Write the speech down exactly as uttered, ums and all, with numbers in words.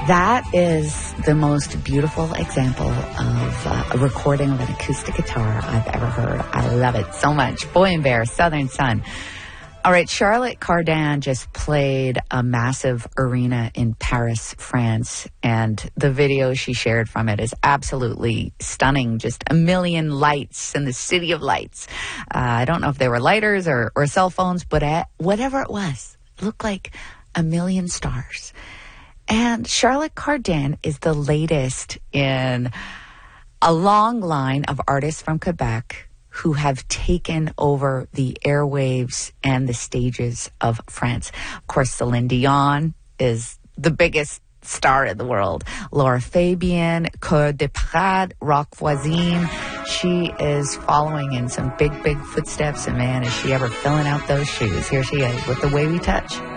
That is the most beautiful example of uh, a recording of an acoustic guitar I've ever heard. I love it so much. Boy and Bear, Southern Sun. All right, Charlotte Cardin just played a massive arena in Paris, France, and the video she shared from it is absolutely stunning. Just a million lights in the city of lights. Uh, I don't know if they were lighters or, or cell phones, but at, whatever it was, it looked like a million stars. And Charlotte Cardin is the latest in a long line of artists from Quebec who have taken over the airwaves and the stages of France. Of course, Celine Dion is the biggest star in the world. Laura Fabian, Cœur de Parade, Rock Voisine. She is following in some big, big footsteps. And man, is she ever filling out those shoes. Here she is with The Way We Touch.